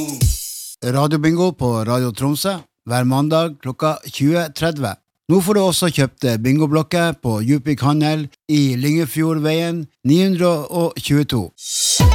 Radio Bingo på Radio Tromsø hver mandag klokka 20:30. Nå får du også kjøpt bingoblokker på Djupvik Handel i Lyngefjordveien 922.